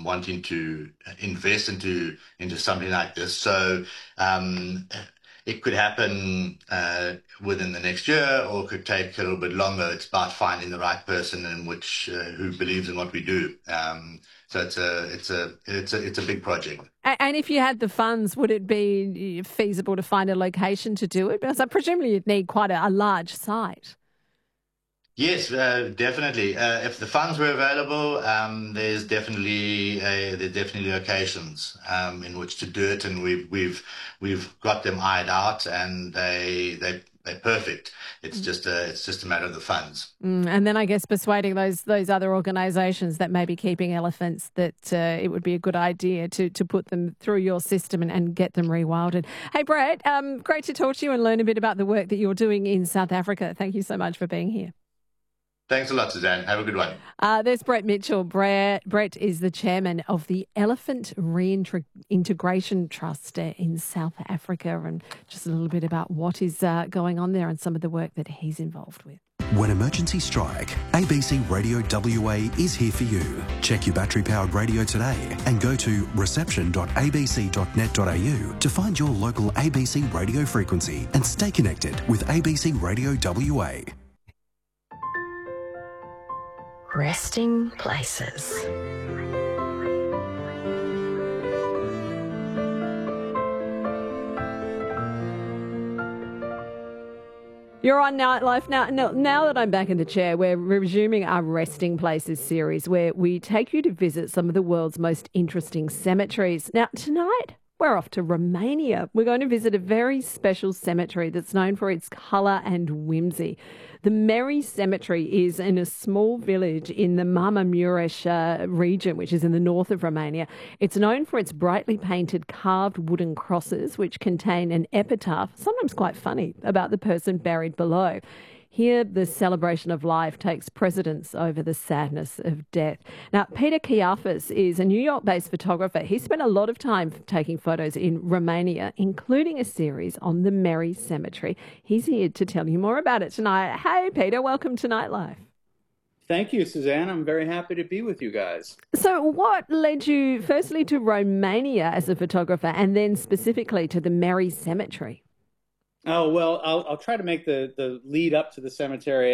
wanting to invest into something like this. So it could happen within the next year, or it could take a little bit longer. It's about finding the right person in which who believes in what we do. So it's a big project. And if you had the funds, would it be feasible to find a location to do it? Because I presumably you'd need quite a large site. Yes, definitely. If the funds were available, there's definitely locations in which to do it, and we've got them eyed out, and they're perfect. It's just a matter of the funds. And then I guess persuading those other organisations that may be keeping elephants that it would be a good idea to put them through your system and get them rewilded. Hey, Brett, great to talk to you and learn a bit about the work that you're doing in South Africa. Thank you so much for being here. Thanks a lot, Suzanne. Have a good one. There's Brett Mitchell. Brett is the chairman of the Elephant Reintegration Trust in South Africa, and just a little bit about what is going on there and some of the work that he's involved with. When emergencies strike, ABC Radio WA is here for you. Check your battery-powered radio today and go to reception.abc.net.au to find your local ABC radio frequency and stay connected with ABC Radio WA. Resting places. You're on Nightlife now. Now that I'm back in the chair, we're resuming our Resting Places series where we take you to visit some of the world's most interesting cemeteries. Now, tonight, we're off to Romania. We're going to visit a very special cemetery that's known for its colour and whimsy. The Meri Cemetery is in a small village in the Maramureș region, which is in the north of Romania. It's known for its brightly painted carved wooden crosses, which contain an epitaph, sometimes quite funny, about the person buried below. Here, the celebration of life takes precedence over the sadness of death. Now, Peter Chiafas is a New York-based photographer. He spent a lot of time taking photos in Romania, including a series on the Meri Cemetery. He's here to tell you more about it tonight. Hey, Peter, welcome to Nightlife. Thank you, Suzanne. I'm very happy to be with you guys. So what led you firstly to Romania as a photographer and then specifically to the Meri Cemetery? Oh, well, I'll try to make the lead up to the cemetery